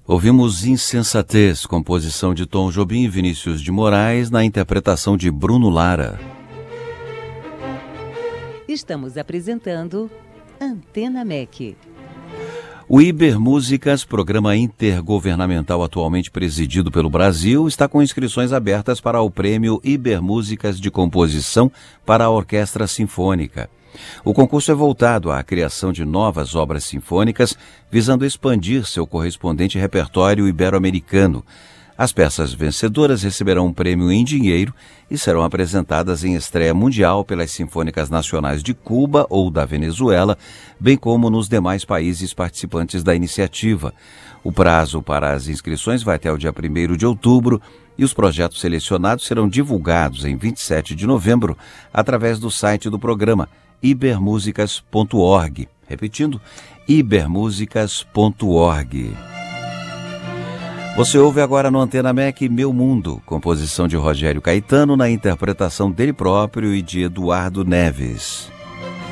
Ouvimos Insensatez, composição de Tom Jobim e Vinícius de Moraes, na interpretação de Bruno Lara. Estamos apresentando Antena MEC. O Ibermúsicas, programa intergovernamental atualmente presidido pelo Brasil, está com inscrições abertas para o Prêmio Ibermúsicas de Composição para a Orquestra Sinfônica. O concurso é voltado à criação de novas obras sinfônicas, visando expandir seu correspondente repertório ibero-americano. As peças vencedoras receberão um prêmio em dinheiro e serão apresentadas em estreia mundial pelas Sinfônicas Nacionais de Cuba ou da Venezuela, bem como nos demais países participantes da iniciativa. O prazo para as inscrições vai até o dia 1º de outubro e os projetos selecionados serão divulgados em 27 de novembro através do site do programa ibermusicas.org. Repetindo, ibermusicas.org. Você ouve agora no Antena MEC Meu Mundo, composição de Rogério Caetano na interpretação dele próprio e de Eduardo Neves.